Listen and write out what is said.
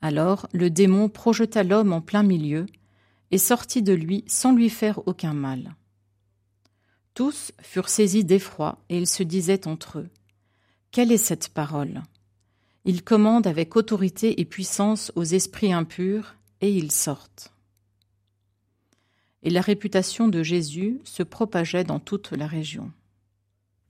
Alors le démon projeta l'homme en plein milieu et sortit de lui sans lui faire aucun mal. Tous furent saisis d'effroi et ils se disaient entre eux : « Quelle est cette parole ? Il commande avec autorité et puissance aux esprits impurs et ils sortent. » Et la réputation de Jésus se propageait dans toute la région.